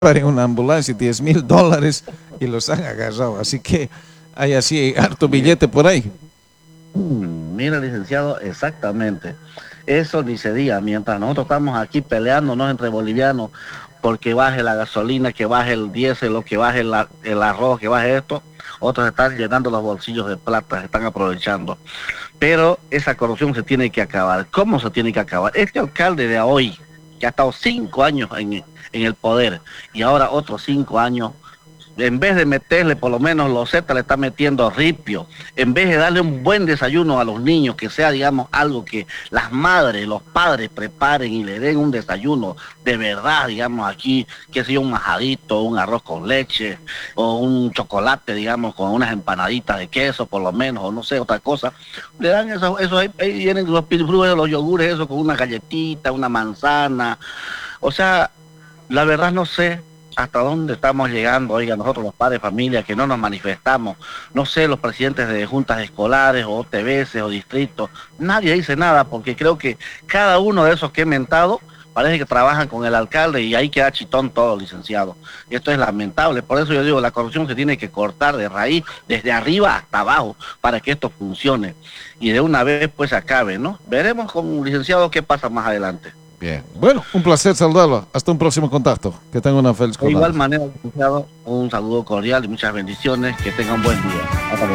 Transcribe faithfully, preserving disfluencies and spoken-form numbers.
en una ambulancia diez mil dólares y los han agarrado. Así que hay así harto billete por ahí. Mm, Mira, licenciado, exactamente. Eso ni se diga. Mientras nosotros estamos aquí peleándonos entre bolivianos porque baje la gasolina, que baje el diésel, o que baje el, a- el arroz, que baje esto, otros están llenando los bolsillos de plata, se están aprovechando. Pero esa corrupción se tiene que acabar. ¿Cómo se tiene que acabar? Este alcalde de hoy, que ha estado cinco años en, en el poder y ahora otros cinco años, en vez de meterle por lo menos los Z, le está metiendo ripio. En vez de darle un buen desayuno a los niños, que sea, digamos, algo que las madres, los padres preparen y le den un desayuno de verdad, digamos, aquí, que sea un majadito, un arroz con leche, o un chocolate, digamos, con unas empanaditas de queso, por lo menos, o no sé, otra cosa. Le dan eso, eso ahí, ahí vienen los pilfrugos, los yogures, eso, con una galletita, una manzana. O sea, la verdad no sé hasta dónde estamos llegando, oiga, nosotros los padres de familia que no nos manifestamos, no sé, los presidentes de juntas escolares o O T B S o distritos, nadie dice nada porque creo que cada uno de esos que he mentado parece que trabajan con el alcalde y ahí queda chitón todo, licenciado. Y esto es lamentable, por eso yo digo, la corrupción se tiene que cortar de raíz, desde arriba hasta abajo, para que esto funcione y de una vez pues acabe, ¿no? Veremos con un licenciado qué pasa más adelante. Bien. Bueno, un placer saludarlo. Hasta un próximo contacto. Que tenga una feliz De jornada. igual manera, licenciado, un saludo cordial y muchas bendiciones. Que tenga un buen día. Hasta luego.